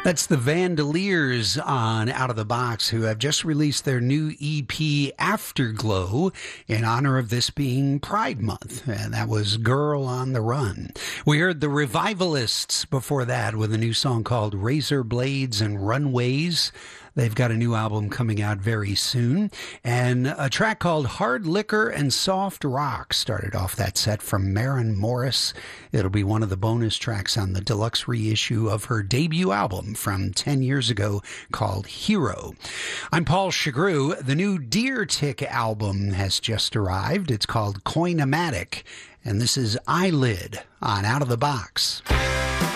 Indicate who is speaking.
Speaker 1: That's the Vandaliers on Out of the Box, who have just released their new EP, Afterglow, in honor of this being Pride Month. And that was Girl on the Run. We heard the Revivalists before that with a new song called Razor Blades and Runways. They've got a new album coming out very soon. And a track called Hard Liquor and Soft Rock started off that set from Maren Morris. It'll be one of the bonus tracks on the deluxe reissue of her debut album from 10 years ago called Hero. I'm Paul Chagru. The new Deer Tick album has just arrived. It's called Coinomatic. And this is Eyelid on Out of the Box.